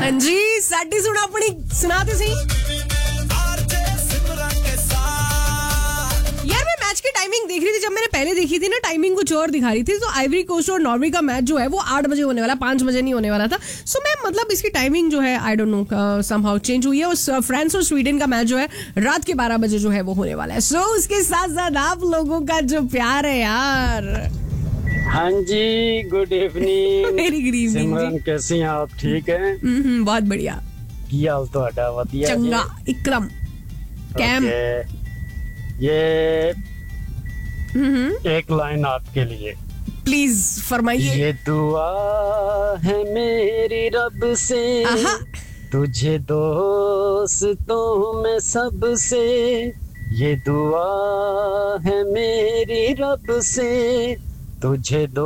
हाँ जी, साडी सुना अपनी सुनाते सी यार। मैं मैच की टाइमिंग देख रही थी, जब मैंने पहले देखी थी ना टाइमिंग कुछ और दिखा रही थी। तो आइवरी कोस्ट और नॉर्वे का मैच जो है वो 8 बजे होने वाला, 5 बजे नहीं होने वाला था। सो मैं मतलब इसकी टाइमिंग जो है I don't know somehow change हुई है। और फ्रांस और स्वीडन का मैच जो है रात के 12 बजे जो है वो होने वाला है। सो उसके साथ साथ आप लोगों का जो प्यार है यार। हाँ जी, good evening. Very good evening सिमरन, जी। कैसी हैं आप? ठीक हैं? बहुत बढ़िया, की हाल ਤੁਹਾਡਾ? ਵਧੀਆ जी। चंगा इकरम कैम। ओके, ये एक लाइन आपके लिए। प्लीज फरमाइए। ये दुआ है मेरी रब से, आहा। तुझे दोस्तों में सबसे। ये दुआ है मेरी रब से, तुझे